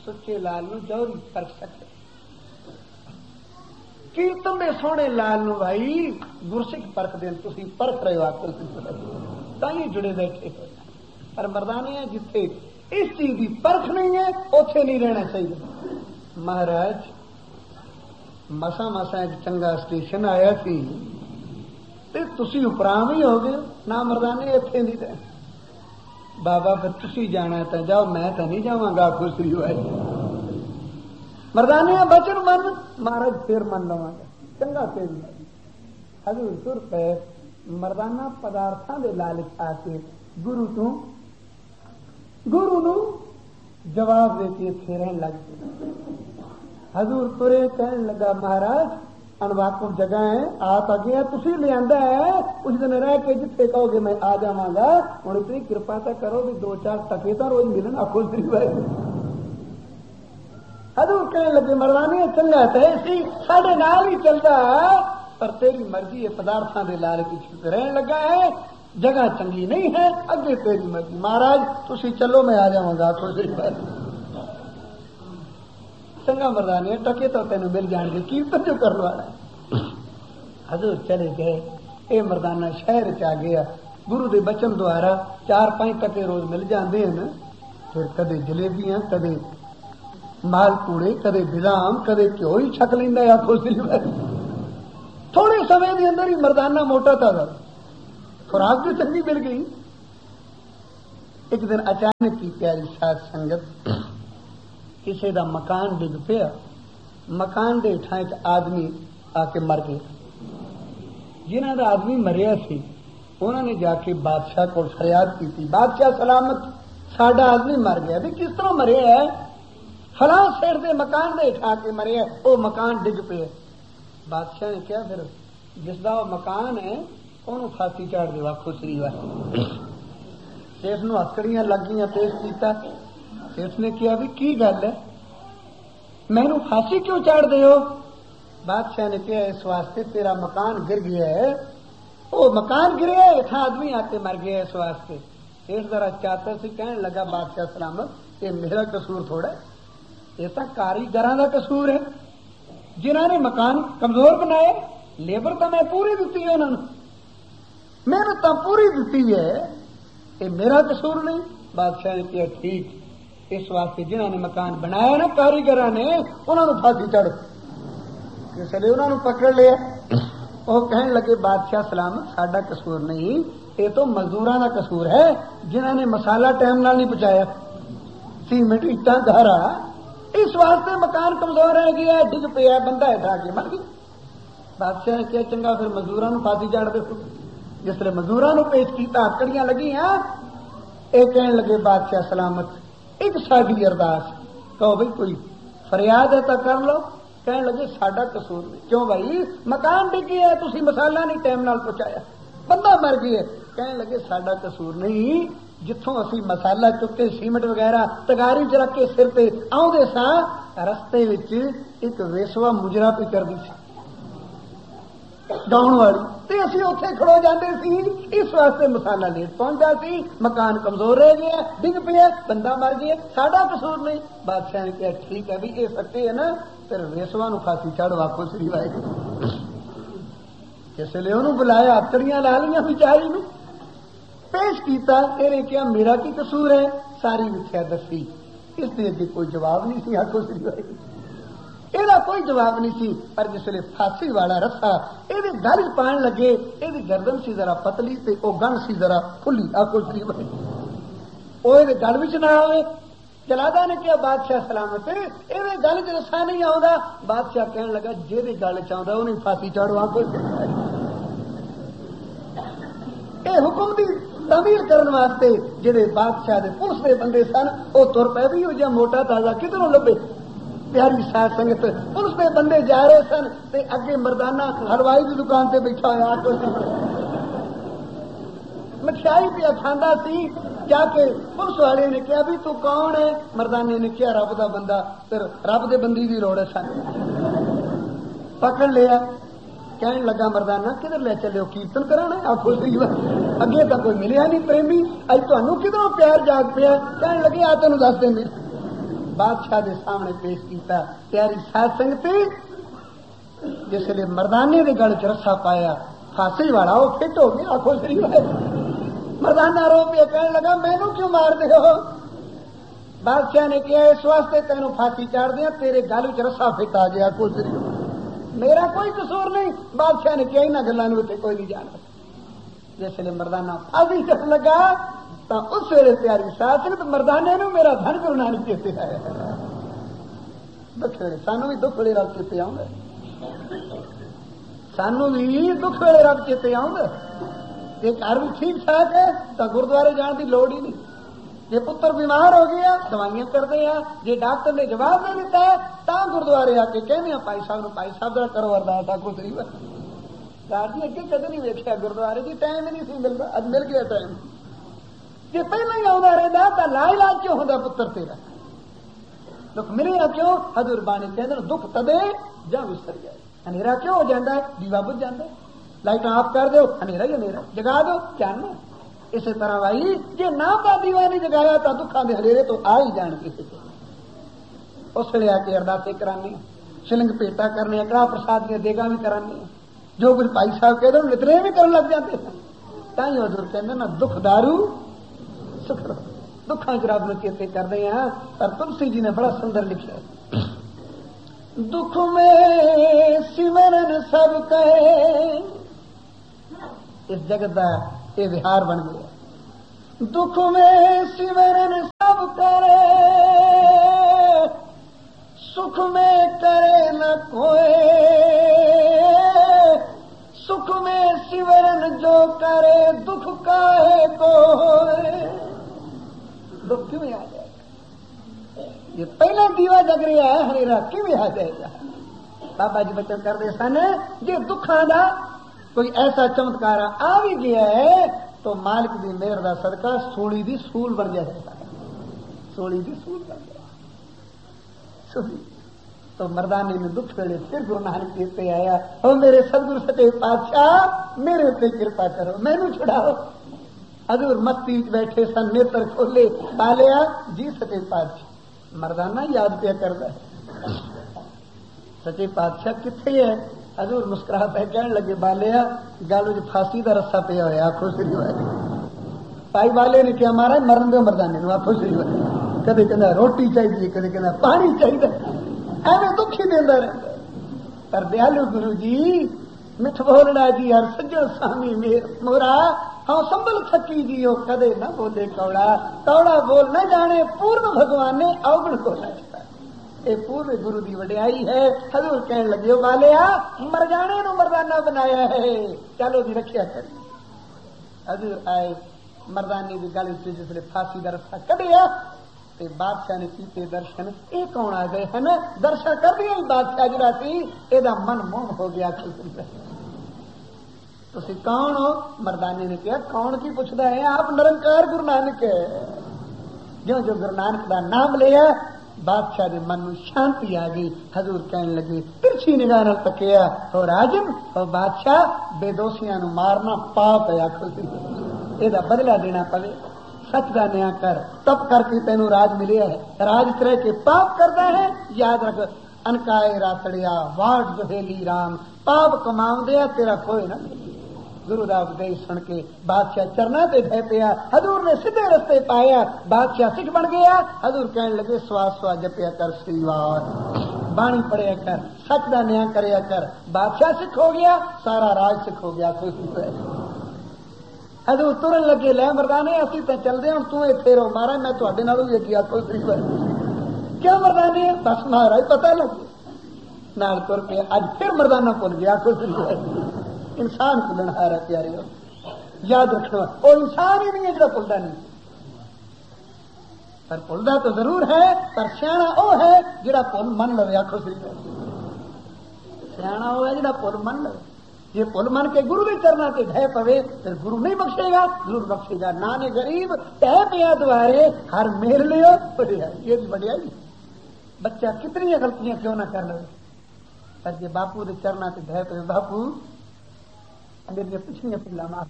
सुच्चे लाल नूं जौहरी परख सकते। कीर्तन दे सोहणे लाल नूं भाई गुरसिख परख देन, तुसीं परख रहे हो आखर तां जुड़े बैठे हो। पर मर्दाने है जिथे इस चीज की परख नहीं है उथे नहीं रहना चाहिए। महाराज मसा मसा एक चंगा स्टेशन आया थी ते तुसीं उपराम ही हो गए ना मर्दाने इत्थे नहीं रहना। बाबा फिर तुसीं जाना तो जाओ, मैं तो नहीं जावांगा खुसरी हुआ मर्दाने बचन मन महाराज फिर मन लवांगा चंगा फिर हजूर तुर पे मर्दाना पदार्थां दे लालच आके गुरु नू जवाब देके इत्थे रहन लग गए। हजूर तुरे कहन लगा महाराज अनवाकुफ जगह है आप अगे तुसीं लियांदा है, उस दिन रह के जिथे कहोगे मैं आ जावांगा। हुण इतनी कृपा तो करो भी 2-4 टके तो रोज मिलन आखो श्री वाहिगुरू। हजूर कहने लगे मर्दाने चंगा तो सी साडे नाल ही चलदा पर तेरी मर्जी है, पदार्थां दे लालच रहन लगा है, जगह चंगी नहीं है, अगे तेरी मर्जी। महाराज तुसीं चलो मैं आ जावांगा आखो श्री वाहिगुरू। चंगा मर्दाने टके तो तेन मिल जाएंगे, कीर्तन जो करने वाला है। हजूर चले गए। ये मर्दाना शहर च आ गया। गुरु के बचन द्वारा 4-5 टके रोज मिल जाते हैं। फिर कदे जलेबियां, कदे मालपूड़े, कदे बिदाम, कदे घ्यो ही छक लेंदा आखो श्री वाहिगुरू। थोड़े समय के अंदर ही मर्दाना मोटा था, खुराक भी चंगी मिल गई। एक दिन अचानक की प्यारी साध संगत किसी का मकान डिग पिया, मकान के हेठां आदमी आके मर गया। जिन्हों का आदमी मरिया सी उन्होंने जाके बादशाह को फरियाद की, बादशाह सलामत साडा आदमी मर गया। भी किस तरह मरिया है? फलां शेर के मकान के हेठां आके मरिया, वो मकान डिग पे। बादशाह ने कहा फिर जिसका वो मकान है उन्होंने फांसी चाड़ दो आखो श्री वाहिगुरू। शेष नूं हथकड़ियां लग गई, पेश किया। शेष ने कहा भी की गल है, मैनू फांसी क्यों चाड़ दे हो? बादशाह ने कहा इस वास्ते तेरा मकान गिर गया है, वो मकान गिरे इतना आदमी आके मर गया इस वास्ते। शेष जरा चाहता से कहने लगा बादशाह सलामत ये मेरा कसूर थोड़ा है, ये तो कारीगरां दा कसूर है जिन्होंने मकान कमजोर बनाए। लेबर तो मैं पूरी दी है, उन्होंने मेहनत तो पूरी दी है, ये मेरा कसूर नहीं। बादशाह ने कहा ठीक, इस वास्ते जिन्होंने मकान बनाया ना कारीगरां ने उन्होंने फांसी चढ़। इसलिए उन्होंने पकड़ लिया। वो कहने लगे बादशाह सलामत साडा कसूर नहीं, ये तो मजदूरों का कसूर है जिन्होंने मसाला टाइम नाल नहीं पहुंचाया, सीमेंट इट्टां गारा, इस वास्ते मकान कमजोर रह गया, डिग पिया, बंदा हेठा के मर गया। बादशाह ने कहा चंगा फिर मजदूरों को फांसी चाड़ दो। जिसले मजदूरों को पेश किया हथकड़ियां लगी हैं, ये कहने लगे बादशाह सलामत एक साडी अरदास, कहो भाई कोई फरियाद है तो कर लो। कहने लगे साडा कसूर नहीं। क्यों भाई? मकान डिग गया, तुसी मसाला नहीं टाइम नाल पहुंचाया, बंदा मर गया। कहने लगे साडा कसूर नहीं, जिथों असी मसाला चुके सीमेंट वगैरह तगारी च रख के सिर ते आउंदे सा, रस्ते विच एक वेसवा मुजरा पे करदी सी गाउण वाली, ते असी उत्थे खड़ो जाते सी, इस वास्ते मसाला लेट पहुंचता सी, मकान कमजोर रह गया, डिग पिया, बंदा मर गया, साडा कसूर नहीं। बादशाह ने कहा ठीक है भी ये सच्चे है ना, फिर वेसवा नूं फांसी चढ़ आखो श्री वाहिगुरू। इसलिए उन्होंने बुलाया, हथकड़ियां ला लियां बेचारी नूं, पेश किया। तेरे क्या मेरा की कसूर है? सारी विख्या दसी। इसके अगे कोई जवाब नहीं सी आखो श्री वाहिगुरू, ਇਹਦਾ कोई जवाब नहीं सी। पर जिसले फांसी वाला रस्सा ਇਹਦੇ गल च पान लगे, ਇਹਦੀ गर्दन सी जरा पतली ते ओ गन सी जरा खुली आखो श्री वाहिगुरू, ਉਹ ਇਹਦੇ गल विच ना आवे। जलादा ने कहा बादशाह सलामत ਇਹਦੇ गल च रस्सा नहीं आउंदा। बादशाह कहन लगा ਜਿਹਦੇ गल च आउंदा ਉਹਨੂੰ फांसी चाड़ो आखो। ਇਹ हुक्म दी तामील करने वास्ते जेडे बादशाह दे पुलिस दे बंदे सन वो तुर पै भी हो जा मोटा ताजा किधरों लभे। प्यारी साध संगत पुलिस दे बंदे जा रहे सन ते अगे मर्दाना हलवाई की दुकान से बैठा होया मिठाई पिया खांदा सी। जाके पुलिस वाले ने कहा भी तू कौन है? मर्दाने ने कहा रब दा बंदा, फिर रब दे बंदी की लोड़ है सन। पकड़ लिया। कहने लगा मर्दाना किधर ले चले हो? कीर्तन कराना है आखो श्री वाहिगुरू। अगे तो कोई मिलिया नहीं प्रेमी, अज तुहानू किधरों प्यार जाग पिया? कहने लगे आ तेनू दस दे बादशाह के सामने पेश किया। प्यारी साध संगती जिसले मर्दाने के गल च रस्सा पाया फांसी वाला वो फिट हो गया, आखो श्री मर्दाना रो पिया कहने लगा मैनू क्यों मार दे हो। बादशाह ने कहा इस वास्ते तेन फांसी चाड़ दिया, तेरे गल च रस्सा फिट आ गया, आखो श्री मेरा कोई कसूर नहीं। बादशाह ने कहा इन्होंने गलों उत्ते कोई नहीं जाना। जिसले मर्दाना फांसी चढ़ लगा तो उस वेले प्यारी साथ संगत मर्दाने नूं मेरा धन गुरु नानक चेते आया। दुख वेले सानू भी दुख वेले रब चेते आउंदा, सानू भी दुख वेले रब चेते आउंदा। जे घर भी ठीक ठाक है तो गुरुद्वारे जाने की लोड़ ही नहीं। जे पुत्र बीमार हो गया दवाइयां करते हैं, जे डॉक्टर ने जवाब नहीं दिता है तो गुरुद्वारे आके कहने भाई साहब जरा करो अरदास आखो सही है। जी अगे कदे नहीं वेख्या गुरुद्वारे जी, टाइम ही नहीं सी मिलता, अज मिल गया टाइम। जे पहले ही आता रहता तो ला इलाज क्यों होता पुत्र तेरा, दुख मिलेगा क्यों। हजूर बाणी कहते दुख तदे जा विसर जाए, हनेरा क्यों हो जाता है, दीवा बुझ जाता है। लाइट आप कर दो हनेरा ही हनेरा, जगा दो चानना। इस तरह भाई जे नाम का दीवा नहीं जगाया तो दुखा के हनेरे तो आ ही जान किसी से। उस वे आके अरदासे कराने, शिलिंग भेटा करने, कड़ा प्रसाद दियां देगा भी कराने, जो कुछ भाई साहब कहते हैं लितरे भी करने लग जाते हैं। ताई हजूर कहते ना दुख दारू सुख रो, दुखा च रब नूं चेते करते हैं। पर तुलसी जी ने बड़ा सुंदर लिखा है, दुख में सिमरन सब कहे, इस जगत का ये विहार बन गया। दुख में सिमरन सब करे, सुख में करे न कोई, सुख में सिमरन जो करे दुख काहे को होए। दुख क्यों आ जाएगा, ये पहला दीवा जग रहा है हनेरा क्यों आ जाएगा। बाबा जी बचन करते सन जे दुखा का कोई ऐसा चमत्कार आ भी गया है तो मालिक की मेहर का सदका सूली की सूल बन जाएगा, सूली की सूल बन जाए। सूली तो मर्दाने ने दुख वेले फिर गुरु नानक चेते आया, ओ मेरे सतगुरु सच्चे पातशाह मेरे उत्ते कृपा करो, मैनू छुड़ाओ। हजूर मस्ती बैठे सन, नेत्र खोले, बालिया जी सच्चे पातशाह। मर्दाना याद पिया करता है सच्चे पातशाह किथे है। हजूर मुस्कुरा पे कहने लगे बालिया गल च फांसी का रस्सा पिया होया, आखो श्री वाहिगुरू। भाई बाले ने क्या मारा मरन दो मर्दाने नूं, आखो श्री वाहिगुरू। कदे कहना रोटी चाहिए, कदे कहना पानी चाहिए, एवं दुख ही देता रहता। पर दयालु गुरु जी मिठ बोलना जी हर सज्जन स्वामी मोरा हाँ संभल थकी जियो, कदे न बोले कौड़ा, कौड़ा बोल न जाने पूर्ण भगवान ने अवगुण को नचता। ये पूर्ण गुरु की वडियाई है। हजूर कहने लगे वालिया मर जाने नु मर्दाना बनाया है, चलो जी रखिया कर। हजूर आए मर्दाने की गल जिसने फांसी का रस्सा कढ़िया ते बादशाह ने कीते दर्शन। ये कौन आ गए हैं, दर्शन कर दिया बादशाह जरा सी एदा मन मोह हो गया। तुसी कौन हो, मर्दाने ने कहा कौन की पूछता है, आप निरंकार गुरु नानक है। जो जो गुरु नानक का नाम लिया बादशाह के मन में शांति आ गई। हजूर कहने लगे तिरछी निगाह नाल तकिया, हो राजन हो बादशाह बेदोशियां नूं मारना पाप है, आखो एदा बदला देना पवे। सच का न्याय कर, तप करके तेनू राज मिले है, राज तरह के पाप करता है याद रख। अनकाए रातड़िया वाट जोहेली राम, पाप कमाव दिया तेरा कोई ना। गुरु का उपदेश सुन के बादशाह चरना पे बह पिया। हजूर ने सीधे रस्ते पाया, बादशाह सिख बन गया। हजूर कहने लगे स्वास स्वास जपिया कर, श्रीवार बाणी पढ़िया कर, सच का न्याय करया कर। बादशाह सिख हो गया, सारा राज सिख हो गया। हजूर तुरन लगे लै मरदाने असी तो चलते हूं, तू इत्थे रहो महाराज, मैं तुहाडे नालों भी अगे आखो श्रीवार। क्या मरदाने, बस महाराज पता लगे नाल तुर पे। अज फिर मरदाना भुल गया, आखो श्रीवार। इंसान भुलनहार है प्यारे, याद रखना वो इंसान ही नहीं है जो भुलता नहीं, पर भुलता तो जरूर है। पर सियाणा वो है जिहड़ा भुल मन लवे, आखो श्री सियाणा वो है जिहड़ा भुल मन लवे। जे भुल मन के गुरु के चरणा से ढह पवे फिर गुरु नहीं बख्शेगा, जरूर बख्शेगा। नाने गरीब तह पिया द्वारे हर मेल लियो बढ़ियाई, ये भी बढ़ियाई। बच्चा कितनी गलतियां क्यों ना कर लवे, पर जे बापू के चरणा से ढह पवे, बापू मेरी पिछली पिल्ला माफ,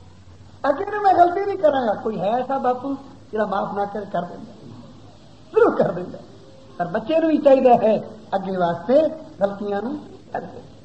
अगर मैं गलती नहीं करांगा, कोई है ऐसा बापू जरा माफ ना कर देंगे, जरूर कर देंगे। पर बच्चे नूं भी चाहिए है अगे वास्ते गलतियां नूं करके